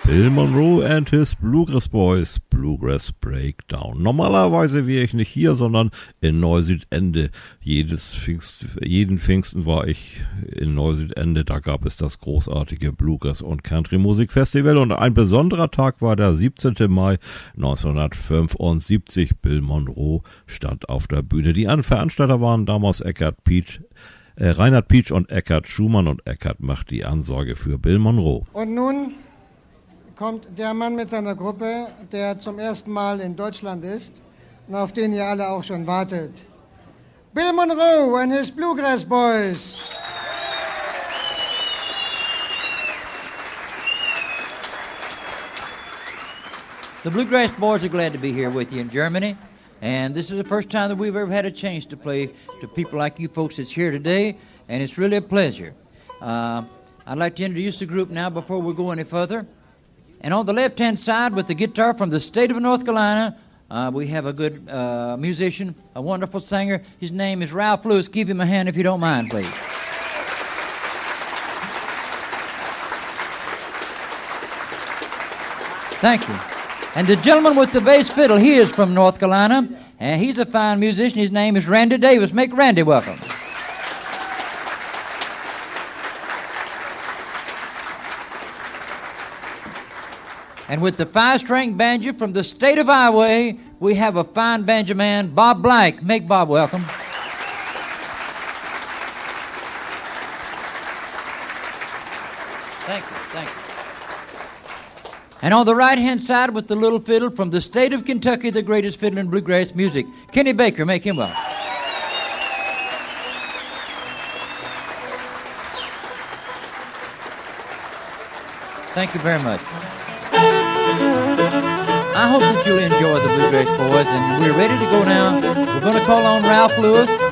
Bill Monroe and his Bluegrass Boys, Bluegrass Breakdown. Normalerweise wäre ich nicht hier, sondern in Neusüdende. Jeden Pfingsten war ich in Neusüdende. Da gab es das großartige Bluegrass- und Country-Musik-Festival. Und ein besonderer Tag war der 17. Mai 1975. Bill Monroe stand auf der Bühne. Die Veranstalter waren damals Reinhard Pietsch und Eckhard Schumann. Und Eckhard macht die Ansage für Bill Monroe. Und nun kommt der Mann mit seiner Gruppe, der zum ersten Mal in Deutschland ist und auf den ihr alle auch schon wartet. Bill Monroe and his Bluegrass Boys. The Bluegrass Boys are glad to be here with you in Germany, and this is the first time that we've ever had a chance to play to people like you folks that's here today, and it's really a pleasure. I'd like to introduce the group now before we go any further. And on the left-hand side with the guitar from the state of North Carolina, we have a good musician, a wonderful singer. His name is Ralph Lewis. Give him a hand if you don't mind, please. Thank you. And the gentleman with the bass fiddle, he is from North Carolina, and he's a fine musician. His name is Randy Davis. Make Randy welcome. And with the five-string banjo from the state of Iowa, we have a fine banjo man, Bob Blank. Make Bob welcome. Thank you, thank you. And on the right-hand side with the little fiddle from the state of Kentucky, the greatest fiddler in bluegrass music, Kenny Baker. Make him welcome. Thank you very much. I hope that you'll enjoy the Bluegrass Boys, and we're ready to go now. We're going to call on Ralph Lewis.